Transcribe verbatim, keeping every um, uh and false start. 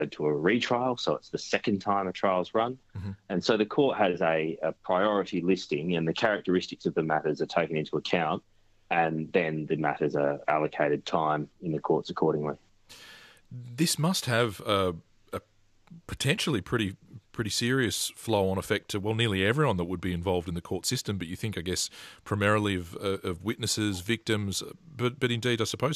to a retrial, so it's the second time a trial's run. Mm-hmm. And so the court has a, a priority listing, and the characteristics of the matters are taken into account, and then the matters are allocated time in the courts accordingly. This must have a, a potentially pretty pretty serious flow-on effect to, well, nearly everyone that would be involved in the court system, but you think, I guess, primarily of, uh, of witnesses, victims, but, but indeed, I suppose,